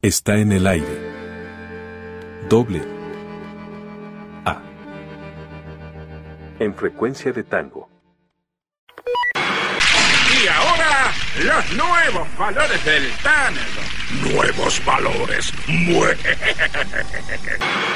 Está en el aire. Doble A. En frecuencia de tango. Y ahora, los nuevos valores del tango. Nuevos valores.